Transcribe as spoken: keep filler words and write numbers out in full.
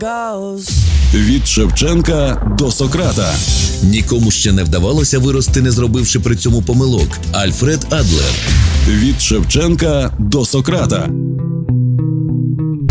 Від Шевченка до Сократа. Нікому ще не вдавалося вирости, не зробивши при цьому помилок. Альфред Адлер. Від Шевченка до Сократа.